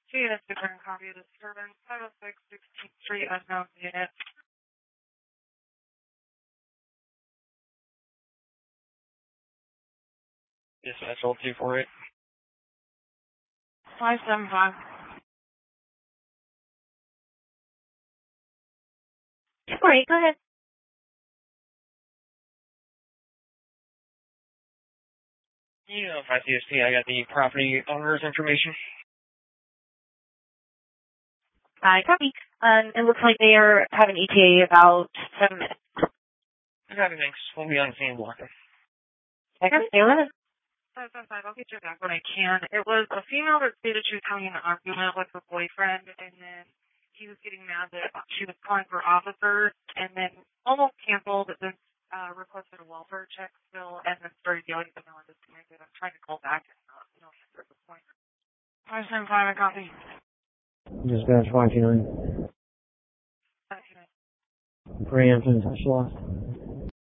See a different copy of the disturbance, 506 16th Street, unknown unit. Dispatch hold 248. 575. 248, go ahead. You know, if I CSP, I got the property owner's information. Copy. It looks like they are having ETA about 7 minutes. Copy, thanks. We'll be on the scene blocking. Okay, stay with it. 575, I'll get you back when I can. It was a female that stated she was having an argument with her boyfriend, and then he was getting mad that she was calling for officers, and then almost canceled, but then requested a welfare check still, and then started yelling at me on disconnected. I'm trying to call back and no answer at this point. 575, I copy. Dispatch 529. 529. Preemption touch lost.